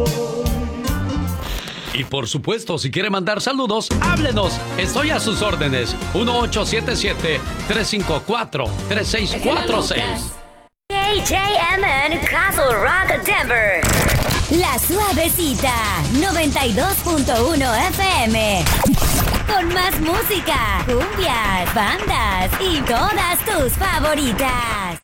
Y por supuesto, si quiere mandar saludos, háblenos. Estoy a sus órdenes. 1877-354-3646. KJMN Castle Rock, Denver. La Suavecita, 92.1 FM. Con más música, cumbias, bandas y todas tus favoritas.